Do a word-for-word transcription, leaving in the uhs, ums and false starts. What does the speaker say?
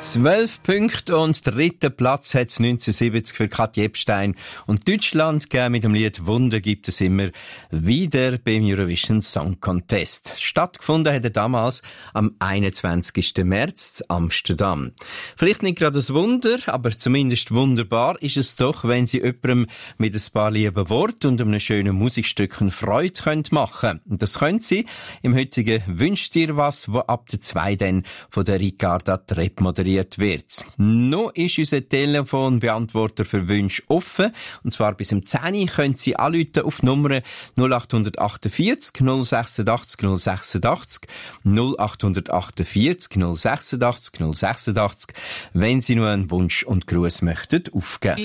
Zwölf Punkte und dritten Platz hat es neunzehnhundertsiebzig für Katja Epstein. Und Deutschland gegeben mit dem Lied «Wunder» gibt es immer wieder beim Eurovision Song Contest. Stattgefunden hat er damals am einundzwanzigsten März in Amsterdam. Vielleicht nicht gerade ein Wunder, aber zumindest wunderbar ist es doch, wenn Sie jemandem mit ein paar lieben Worten und einem schönen Musikstück eine Freude machen können. Und das können Sie im heutigen «Wünsch dir was», wo ab der zwei dann von der Ricarda Trepp moderiert wird. Noch ist unser Telefonbeantworter für Wünsche offen. Und zwar bis um zehn Uhr können Sie anrufen auf die Nummer null acht achtundvierzig null sechsundachtzig null sechsundachtzig null acht achtundvierzig null sechsundachtzig null sechsundachtzig, wenn Sie nur einen Wunsch und Gruß möchten aufgeben.